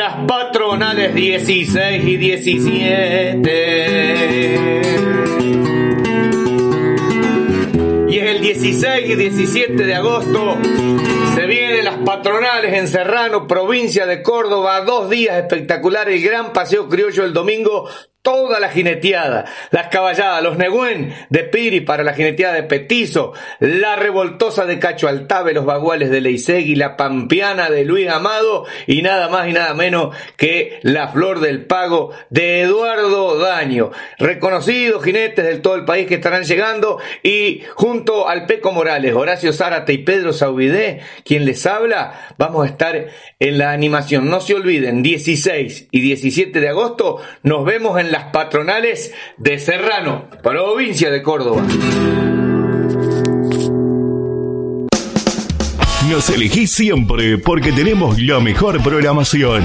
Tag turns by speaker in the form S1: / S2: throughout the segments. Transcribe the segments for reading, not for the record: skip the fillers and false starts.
S1: las patronales 16 y 17. Y es el 16 y 17 de agosto. Se vienen las patronales en Serrano, provincia de Córdoba. 2 días espectaculares, el gran paseo criollo el domingo. Toda la jineteada, las caballadas, los negüen de Piri para la jineteada de Petizo, la revoltosa de Cacho Altave, los baguales de Leisegui, la pampeana de Luis Amado y nada más y nada menos que la Flor del Pago de Eduardo Daño. Reconocidos jinetes de todo el país que estarán llegando y junto al Peco Morales, Horacio Zárate y Pedro Saubidé, quien les habla, vamos a estar en la animación. No se olviden, 16 y 17 de agosto nos vemos en las patronales de Serrano, provincia de Córdoba.
S2: Nos elegís siempre porque tenemos la mejor programación.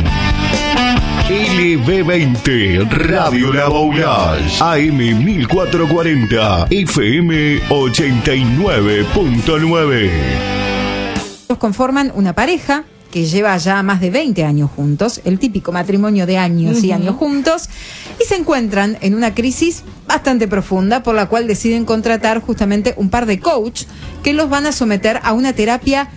S2: LB20, Radio La Boulage, AM 1440, FM 89.9.
S3: Conforman una pareja que lleva ya más de 20 años juntos, el típico matrimonio de años y años juntos, y se encuentran en una crisis bastante profunda por la cual deciden contratar justamente un par de coach que los van a someter a una terapia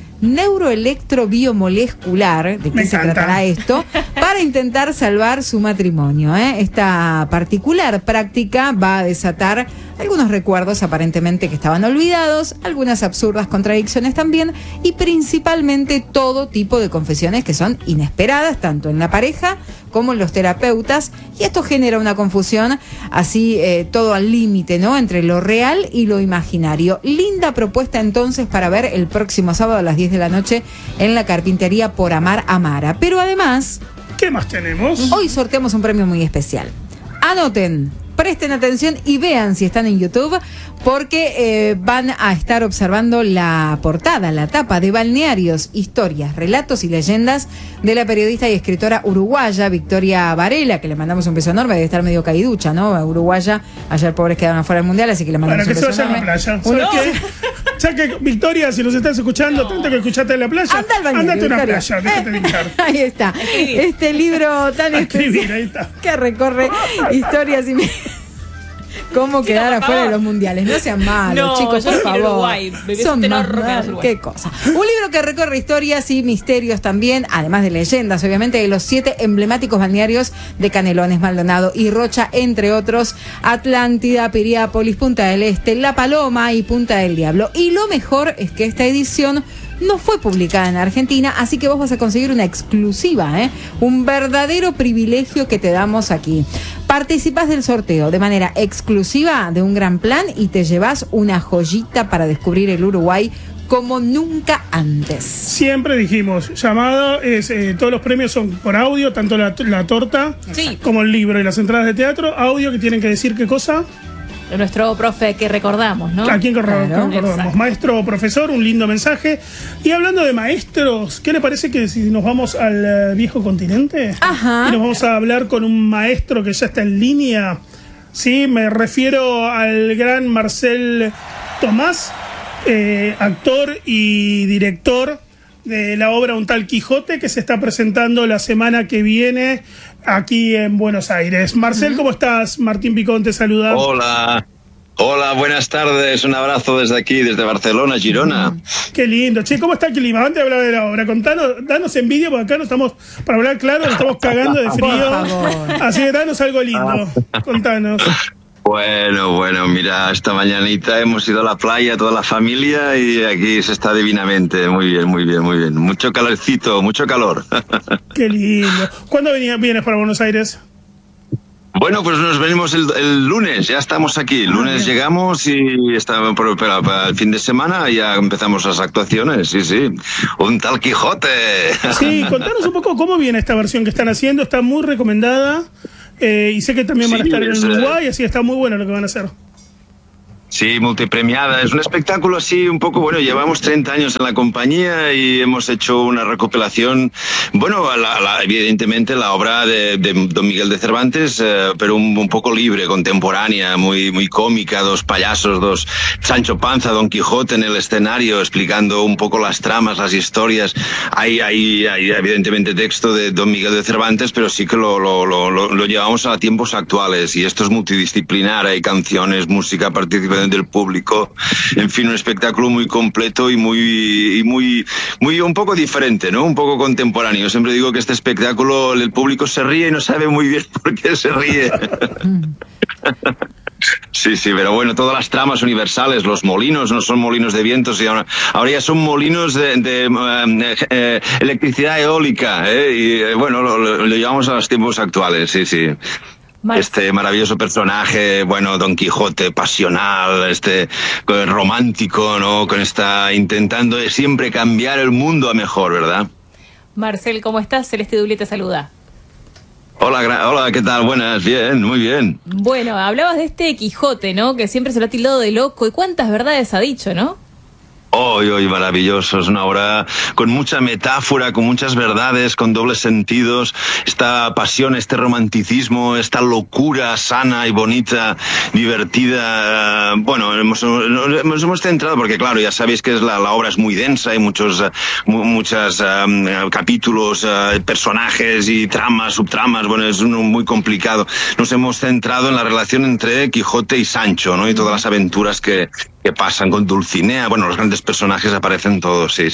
S3: neuroelectrobiomolecular, ¿de qué se tratará esto? Para intentar salvar su matrimonio, ¿eh? Esta particular práctica va a desatar algunos recuerdos aparentemente que estaban olvidados, algunas absurdas contradicciones también, y principalmente todo tipo de confesiones que son inesperadas, tanto en la pareja como en los terapeutas, y esto genera una confusión así, todo al límite, ¿no? Entre lo real y lo imaginario. Linda propuesta entonces para ver el próximo sábado a las 10 de la noche en la Carpintería Por Amar Amara. Pero además,
S4: ¿qué más tenemos?
S3: Hoy sorteamos un premio muy especial. Anoten, presten atención y vean si están en YouTube, porque van a estar observando la portada, la tapa de Balnearios, historias, relatos y leyendas de la periodista y escritora uruguaya Victoria Varela, que le mandamos un beso enorme, debe estar medio caiducha, ¿no? Uruguaya, ayer pobres quedaron afuera del mundial, así que le mandamos un beso enorme.
S4: Para que se vayan a la playa. Ya que, Victoria, si nos estás escuchando, tanto que escuchaste en la playa,
S3: anda al balneario,
S4: andate a una playa, déjate de hinchar.
S3: Ahí está. Este libro tan especial
S4: ahí está,
S3: que recorre historias y cómo quedar afuera de los mundiales. No sean malos, chicos, por favor.
S5: Uruguay,
S3: son más qué cosa. Un libro que recorre historias y misterios también, además de leyendas, obviamente, de los 7 emblemáticos balnearios de Canelones, Maldonado y Rocha, entre otros, Atlántida, Piriápolis, Punta del Este, La Paloma y Punta del Diablo. Y lo mejor es que esta edición no fue publicada en Argentina, así que vos vas a conseguir una exclusiva, un verdadero privilegio que te damos aquí. Participás del sorteo de manera exclusiva de un gran plan y te llevas una joyita para descubrir el Uruguay como nunca antes.
S4: Siempre dijimos, llamado es, todos los premios son por audio, tanto la torta como el libro y las entradas de teatro, audio que tienen que decir qué cosa.
S5: Nuestro profe que recordamos, ¿no?
S4: ¿A quién recordamos?
S5: Exacto.
S4: Maestro o profesor, un lindo mensaje. Y hablando de maestros, ¿qué le parece que si nos vamos al viejo continente?
S3: Ajá.
S4: Y nos vamos a hablar con un maestro que ya está en línea. Sí, me refiero al gran Marcel Tomás, actor y director de la obra Un tal Quijote, que se está presentando la semana que viene aquí en Buenos Aires. Marcel, ¿cómo estás? Martín Picón te saluda.
S6: Hola, buenas tardes, un abrazo desde aquí, desde Barcelona, Girona.
S4: Qué lindo. Che, ¿cómo está el clima? Antes de hablar de la obra, danos envidia, porque acá no estamos, para hablar claro, nos estamos cagando de frío. Así que danos algo lindo. Contanos.
S6: Bueno, mira, esta mañanita hemos ido a la playa, toda la familia, y aquí se está divinamente. Muy bien. Mucho calorcito, mucho calor.
S4: Qué lindo. ¿Cuándo vienes para Buenos Aires?
S6: Bueno, pues nos venimos el lunes, ya estamos aquí. El lunes llegamos y estamos para el fin de semana ya empezamos las actuaciones, sí. Un tal Quijote.
S4: Sí, contanos un poco cómo viene esta versión que están haciendo, está muy recomendada. Y sé que también van a estar en Uruguay, así que está muy bueno lo que van a hacer.
S6: Sí, multipremiada. Es un espectáculo así un poco, bueno, llevamos 30 años en la compañía y hemos hecho una recopilación, bueno, evidentemente la obra de Don Miguel de Cervantes, pero un poco libre, contemporánea, muy cómica, dos payasos, dos Sancho Panza, Don Quijote en el escenario, explicando un poco las tramas, las historias. Hay evidentemente texto de Don Miguel de Cervantes, pero sí que lo llevamos a tiempos actuales, y esto es multidisciplinar, hay canciones, música, participación del público, en fin, un espectáculo muy completo y muy un poco diferente, ¿no? Un poco contemporáneo. Yo siempre digo que este espectáculo el público se ríe y no sabe muy bien por qué se ríe. Sí, pero bueno, todas las tramas universales, los molinos no son molinos de vientos, y ahora ya son molinos de electricidad eólica, y bueno, lo llevamos a los tiempos actuales, sí. Este maravilloso personaje, bueno, Don Quijote, pasional, romántico, ¿no? Intentando siempre cambiar el mundo a mejor, ¿verdad?
S5: Marcel, ¿cómo estás? Celeste Dulé te saluda.
S6: Hola, ¿qué tal? Buenas, bien, muy bien.
S5: Bueno, hablabas de este Quijote, ¿no? Que siempre se lo ha tildado de loco, y cuántas verdades ha dicho, ¿no?
S6: Hoy, maravilloso, es una obra con mucha metáfora, con muchas verdades, con dobles sentidos, esta pasión, este romanticismo, esta locura sana y bonita, divertida. Bueno, nos hemos centrado, porque claro, ya sabéis que la obra es muy densa, hay muchos capítulos, personajes y tramas, subtramas, bueno, es muy complicado. Nos hemos centrado en la relación entre Quijote y Sancho, ¿no? Y todas las aventuras que pasan con Dulcinea, bueno, los grandes personajes aparecen todos, sí.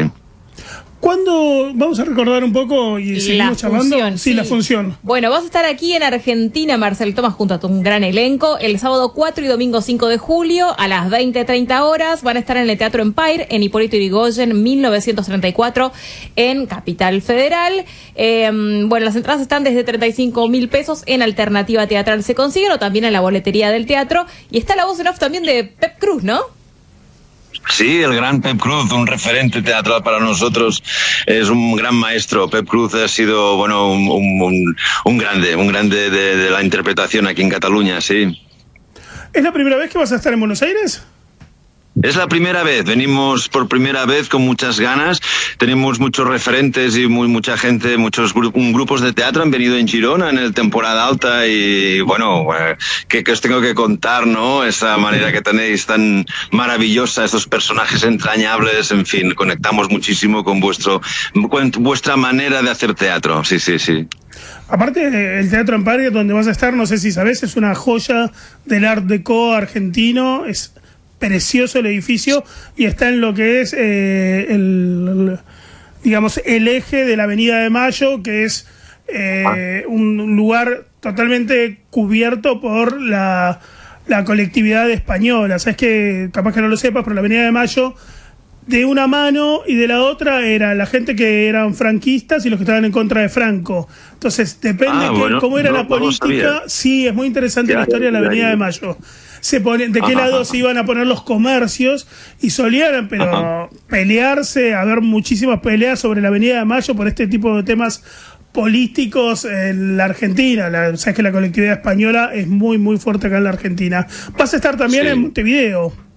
S4: ¿Cuándo vamos a recordar un poco y seguimos charlando? Sí, la función.
S5: Bueno, vas a estar aquí en Argentina, Marcel Tomás, junto a un gran elenco, el sábado 4 y domingo 5 de julio a las 20:30 horas. Van a estar en el Teatro Empire, en Hipólito Yrigoyen, 1934, en Capital Federal. Bueno, las entradas están desde 35.000 pesos, en Alternativa Teatral se consiguen, o también en la boletería del teatro. Y está la voz en off también de Pep Cruz, ¿no?
S6: Sí, el gran Pep Cruz, un referente teatral para nosotros, es un gran maestro. Pep Cruz ha sido, bueno, un grande de la interpretación aquí en Cataluña, sí.
S4: ¿Es la primera vez que vas a estar en Buenos Aires?
S6: Es la primera vez, venimos por primera vez con muchas ganas, tenemos muchos referentes y mucha gente, grupos de teatro han venido en Girona en el temporada alta, y bueno, que os tengo que contar, ¿no? Esa manera que tenéis tan maravillosa, esos personajes entrañables, en fin, conectamos muchísimo con vuestra manera de hacer teatro, sí.
S4: Aparte, el Teatro Empire, donde vas a estar, no sé si sabes, es una joya del Art Deco argentino, es precioso el edificio, y está en lo que es el eje de la Avenida de Mayo, que es un lugar totalmente cubierto por la colectividad española. Sabes que capaz que no lo sepas, pero la Avenida de Mayo, de una mano y de la otra era la gente que eran franquistas y los que estaban en contra de Franco. Entonces depende cómo era la política. Sí, es muy interesante la historia de la Avenida de Mayo. De qué lado se iban a poner los comercios, y solían pelearse, haber muchísimas peleas sobre la Avenida de Mayo por este tipo de temas políticos en la Argentina. Sabes que la colectividad española es muy fuerte acá en la Argentina. Vas a estar también en Montevideo.